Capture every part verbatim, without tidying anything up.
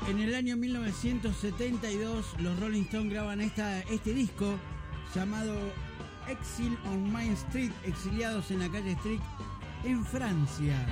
En el año mil novecientos setenta y dos los Rolling Stones graban esta, este disco llamado Exile on Main Street, exiliados en la calle Street, en Francia.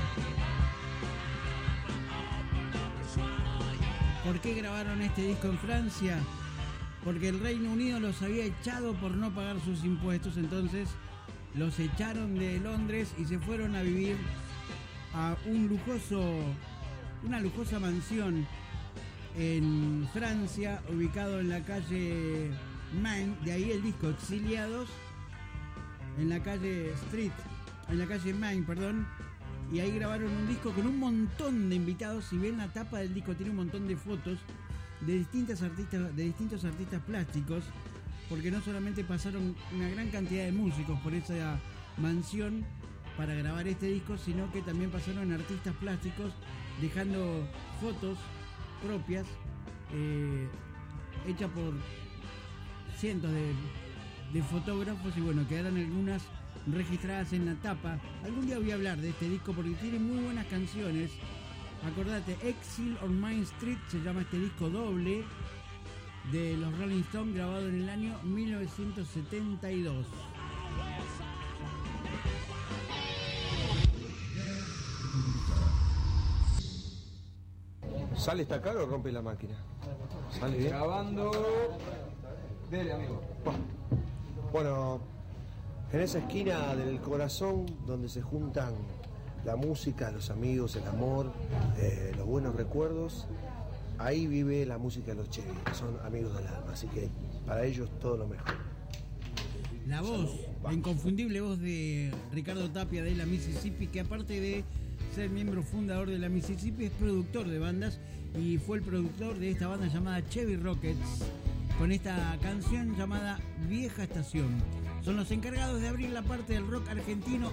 ¿Por qué grabaron este disco en Francia? Porque el Reino Unido los había echado por no pagar sus impuestos, entonces los echaron de Londres y se fueron a vivir a un lujoso, una lujosa mansión en Francia, ubicado en la calle Main, de ahí el disco Exiliados, en la calle Street, en la calle Main, perdón, y ahí grabaron un disco con un montón de invitados. Si ven la tapa del disco tiene un montón de fotos de distintas artistas, de distintos artistas plásticos, porque no solamente pasaron una gran cantidad de músicos por esa mansión para grabar este disco, sino que también pasaron artistas plásticos dejando fotos propias eh, hechas por cientos de, de fotógrafos, y bueno, quedaron algunas registradas en la tapa. Algún día voy a hablar de este disco porque tiene muy buenas canciones. Acordate, Exile on Main Street se llama este disco doble de los Rolling Stones, grabado en el año mil novecientos setenta y dos. ¿Sale esta cara o rompe la máquina? ¿Sale bien? Grabando. Dele, amigo. Bueno, en esa esquina del corazón donde se juntan la música, los amigos, el amor, eh, los buenos recuerdos, ahí vive la música de los Chevy, que son amigos del alma, así que para ellos todo lo mejor. La voz, la inconfundible voz de Ricardo Tapia de la Mississippi, que aparte de ser miembro fundador de la Mississippi es productor de bandas y fue el productor de esta banda llamada Chevy Rockets, con esta canción llamada Vieja Estación. Son los encargados de abrir la parte del rock argentino